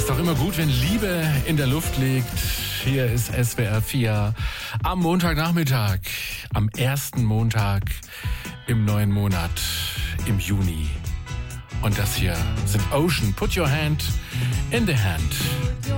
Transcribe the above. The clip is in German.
Ist doch immer gut, wenn Liebe in der Luft liegt. Hier ist SWR 4 am Montagnachmittag, am ersten Montag im neuen Monat, im Juni. Und das hier sind Ocean. Put your hand in the hand.